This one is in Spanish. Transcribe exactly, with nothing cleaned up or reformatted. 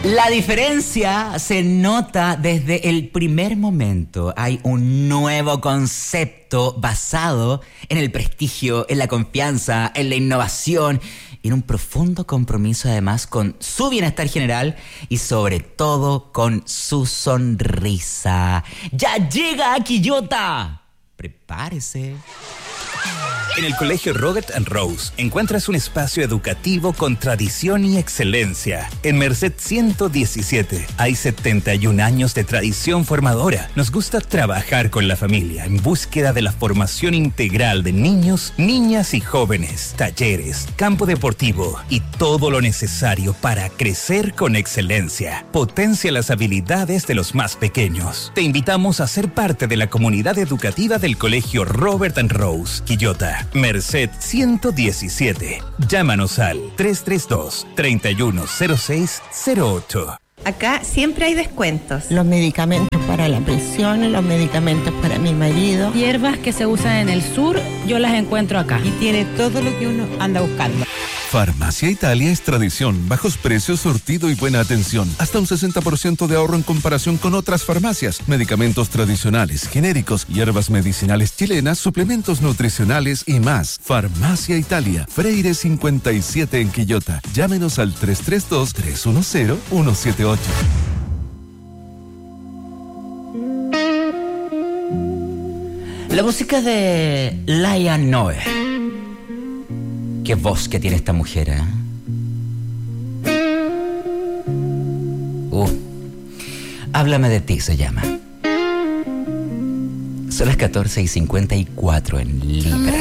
La diferencia se nota desde el primer momento. Hay un nuevo concepto basado en el prestigio, en la confianza, en la innovación y en un profundo compromiso además con su bienestar general y sobre todo con su sonrisa. ¡Ya llega a Quillota! ¡Prepárese! En el Colegio Robert and Rose encuentras un espacio educativo con tradición y excelencia. En Merced ciento diecisiete hay setenta y un años de tradición formadora. Nos gusta trabajar con la familia en búsqueda de la formación integral de niños, niñas y jóvenes, talleres, campo deportivo y todo lo necesario para crecer con excelencia. Potencia las habilidades de los más pequeños. Te invitamos a ser parte de la comunidad educativa del Colegio Robert and Rose, Quillota. Merced ciento diecisiete. Llámanos al tres tres dos, tres uno cero seis cero ocho. Acá siempre hay descuentos. Los medicamentos para la presión, los medicamentos para mi marido. Hierbas que se usan en el sur, yo las encuentro acá. Y tiene todo lo que uno anda buscando. Farmacia Italia es tradición, bajos precios, surtido y buena atención. Hasta un sesenta por ciento de ahorro en comparación con otras farmacias. Medicamentos tradicionales, genéricos, hierbas medicinales chilenas, suplementos nutricionales y más. Farmacia Italia, Freire cincuenta y siete en Quillota. Llámenos al tres tres dos, tres uno cero, uno siete ocho. La música de Laia Noe. Qué voz que tiene esta mujer, ¿eh? Uh, Háblame de ti se llama. Son las catorce y cincuenta y cuatro en Libra.